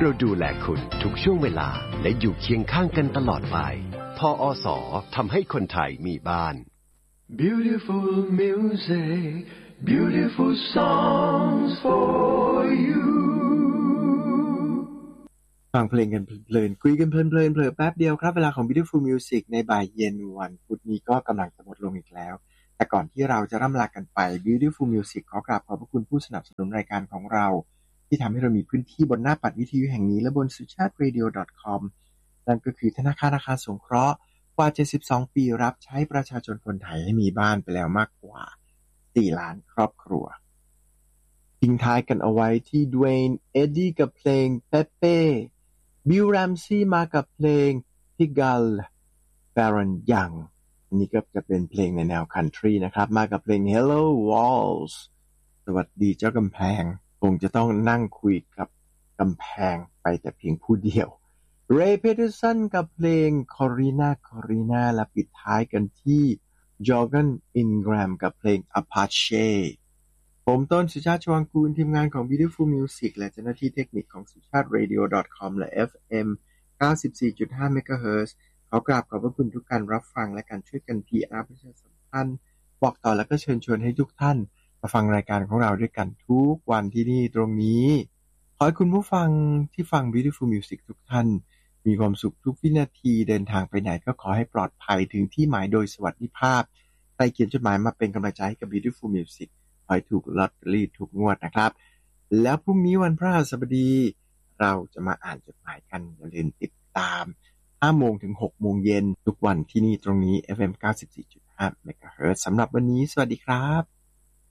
เราดูแลคุณทุกช่วงเวลาและอยู่เคียงข้างกันตลอดไปพอส.ทำให้คนไทยมีบ้าน Beautiful music beautiful songs for you ฟังเพลงกันเพลินคุยกันเพลินเผลอแป๊บเดียวครับเวลาของ Beautiful Music ในบ่ายเย็นวันพุธนี้ก็กำลังจะหมดลงอีกแล้วแต่ก่อนที่เราจะร่ำลากันไป Beautiful Music ขอกราบขอบพระคุณผู้สนับสนุนรายการของเราที่ทำให้เรามีพื้นที่บนหน้าปัดวิทยุแห่งนี้และบน sucharadio.com นั่นก็คือธนาคารอาคารสงเคราะห์กว่า72ปีรับใช้ประชาชนคนไทยให้มีบ้านไปแล้วมากกว่า4ล้านครอบครัวทิ้งท้ายกันเอาไว้ที่ดเวย์นเอ็ดดี้กับเพลงเปเป้บิลแรมซี่มากับเพลงพิกัลแบรอนยังอันนี้ก็จะเป็นเพลงในแนวคันทรีนะครับมากับเพลง Hello Walls สวัสดีเจ้ากำแพงคงจะต้องนั่งคุยกับกำแพงไปแต่เพียงผู้เดียวเรย์เพเทอร์สันกับเพลง Corina และปิดท้ายกันที่จอร์แกนอินแกรมกับเพลง Apache ผมต้นสุชาติชวังกูลทีมงานของ Beautiful Music และเจ้าหน้าที่เทคนิคของ sucharadio.com และ FM 94.5 MHz ขอกราบขอบพระคุณทุกการรับฟังและการช่วยกัน PR ประชาสัมพันธ์บอกต่อและก็เชิญชวนให้ทุกท่านมาฟังรายการของเราด้วยกันทุกวันที่นี่ตรงนี้ขอให้คุณผู้ฟังที่ฟัง Beautiful Music ทุกท่านมีความสุขทุกวินาทีเดินทางไปไหนก็ขอให้ปลอดภัยถึงที่หมายโดยสวัสดิภาพใครเขียนจดหมายมาเป็นกำลังใจให้กับ Beautiful Music ขอให้ถูกลอตเตอรี่ทุกงวดนะครับแล้วพรุ่งนี้วันพฤหัสบดีเราจะมาอ่านจดหมายกันอย่าลืมติดตาม5 โมงถึง 6 โมงเย็นทุกวันที่นี่ตรงนี้ FM 94.5 MHz สำหรับวันนี้สวัสดีครับ